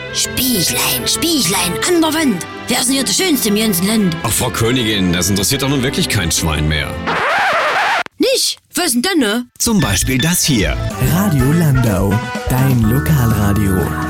Spiechlein, Spiechlein, an der Wand. Wer ist denn hier der Schönste im ganzen Land? Ach, Frau Königin, das interessiert doch nun wirklich kein Schwein mehr. Nicht? Was ist denn, ne? Zum Beispiel das hier. Radio Landau, dein Lokalradio.